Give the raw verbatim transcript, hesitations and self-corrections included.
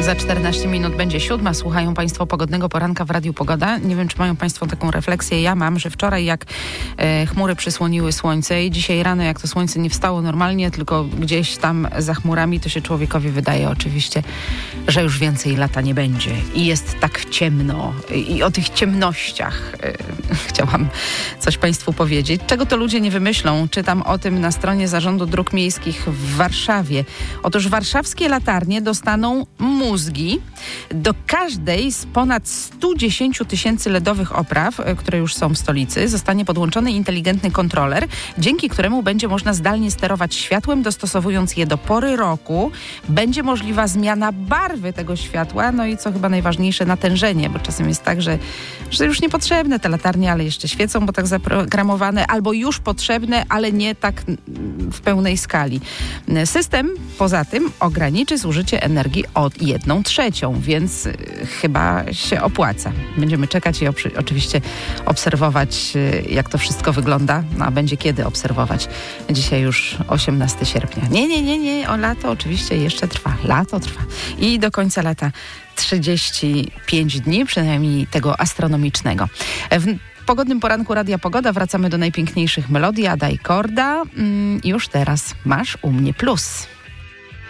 Za czternaście minut będzie siódma. Słuchają Państwo pogodnego poranka w Radiu Pogoda. Nie wiem, czy mają Państwo taką refleksję. Ja mam, że wczoraj jak e, chmury przysłoniły słońce i dzisiaj rano jak to słońce nie wstało normalnie, tylko gdzieś tam za chmurami, to się człowiekowi wydaje oczywiście, że już więcej lata nie będzie. I jest tak ciemno. I o tych ciemnościach e, chciałam coś Państwu powiedzieć. Czego to ludzie nie wymyślą? Czytam o tym na stronie Zarządu Dróg Miejskich w Warszawie. Otóż warszawskie latarnie dostaną mózgi. Do każdej z ponad sto dziesięć tysięcy LEDowych opraw, które już są w stolicy, zostanie podłączony inteligentny kontroler, dzięki któremu będzie można zdalnie sterować światłem, dostosowując je do pory roku. Będzie możliwa zmiana barwy tego światła, no i co chyba najważniejsze, natężenie, bo czasem jest tak, że, że już niepotrzebne te latarnie, ale jeszcze świecą, bo tak zaprogramowane, albo już potrzebne, ale nie tak w pełnej skali. System poza tym ograniczy zużycie energii o jedną trzecią, więc y, chyba się opłaca. Będziemy czekać i oprzy- oczywiście obserwować, y, jak to wszystko wygląda. No, a będzie kiedy obserwować. Dzisiaj już osiemnastego sierpnia. Nie, nie, nie, nie. O lato oczywiście jeszcze trwa. Lato trwa. I do końca lata trzydzieści pięć dni, przynajmniej tego astronomicznego. W pogodnym poranku Radia Pogoda wracamy do najpiękniejszych melodii Ada i Korda. Mm, już teraz masz u mnie plus.